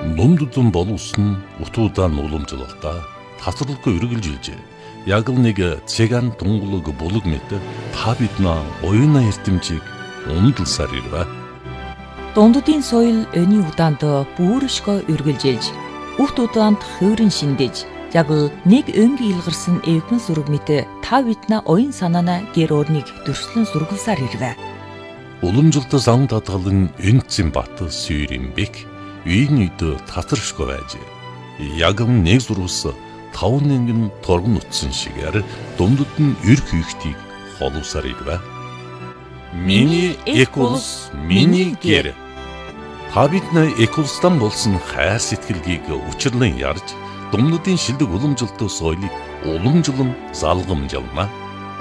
Дундудун боловсон утуудан уламжлалтаа тасралгүй үргэлжилжээ. Яг л нэг цэган тунгалаг булаг мэт та биднээ оюуна эрдэмжийг ундалсаар ирвэ. Дундудын соёл өний удаанд бүршгөө үргэлжилж, урт удаанд хөөрөн шиндэж, яг л нэг өнгийн илгарсан эвгэн сүрэг мэт та биднээ оюун санаана гэр орныг дөрслөн сургалсаар ирвэ. Уламжлалт зан татгалын энцэн бат сүйрэмбек үйн үйд татаршгүй байж. Яг нэг зурвас 5 нэгэн торгон утсан шигээр дундад нь эр хийхтийг холовсаар ирвэ. Миний эколс, миний гэр. Та биднээ эколстан болсон хайр сэтгэлгийг учирлан ярьж, дундадын шилдэг уламжлалт соёлыг уламжлан залгамжлана.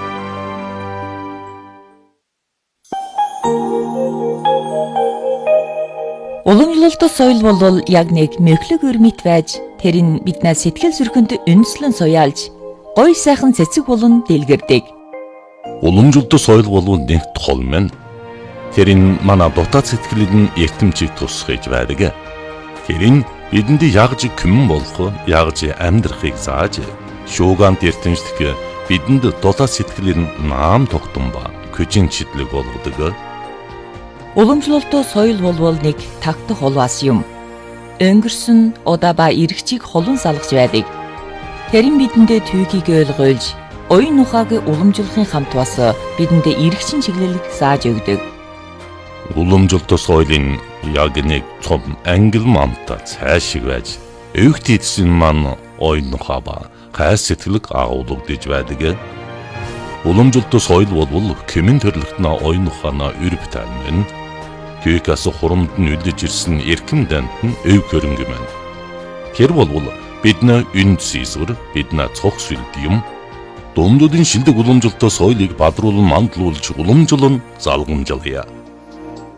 Уламжлалт соёл бол яг нэг мөхлөг өрмөт байж, тэр нь биднээс сэтгэл зүрхэнд үндэслэн суяалж, гоё сайхан цэцэг болон дэлгэрдэг. Уламжлалт соёл бол нэг тол мэн. Тэр нь манай дотоод сэтгэлийн эртэмжийг тусгаж байдаг. Тэр нь бидэнд ягж күмэн болох, ягж амьдрахыг зааж, шуугант эртэмжлэх бидэнд дотоод сэтгэлийн наам тогтсон ба көжин чидлэг болгодог. Уламжлалт соёл бол нэг тагтах улваас юм. Өнгөрсөн удаа ба иргэчийг холон салгаж байдаг. Тэр нь бидэндээ түүхийг ойлгуулж, оюун ухааг уламжлахын хамт бас бидэндээ иргэчин чиглэлийг зааж өгдөг. Уламжлалт соёлын яг нэг том англ мамта цаашиг байж, өвгт эдсэн маань оюун ухаа ба хайр сэтгэлийг агуулгадж байдаг. Уламжлалт соёл бол кэмэн төрлөختнө оюун ухаанаа өрөвтөн мэн. Түүхээс хурамд нь үлдэж ирсэн эрхэм дант нь өв хөрөнгө мэн. Тэр бол бидний үнд сийсвэр, бидний цог сүлд юм. Дундуудын шилдэг уламжлалт соёлыг бадруулан мандлуулж уламжлан залгамжлая.